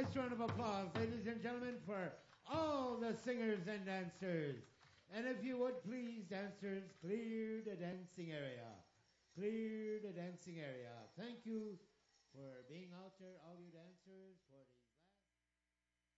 nice round of applause, ladies and gentlemen, for all the singers and dancers. And if you would please, dancers, clear the dancing area. Clear the dancing area. Thank you for being out there, all you dancers.